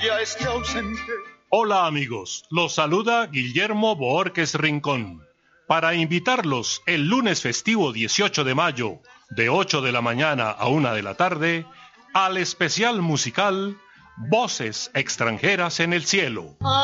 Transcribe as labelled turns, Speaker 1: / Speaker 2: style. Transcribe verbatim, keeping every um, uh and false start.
Speaker 1: ya esté ausente.
Speaker 2: Hola amigos, los saluda Guillermo Bohórquez Rincón para invitarlos el lunes festivo dieciocho de mayo de ocho de la mañana a una de la tarde al especial musical Voces extranjeras en el cielo.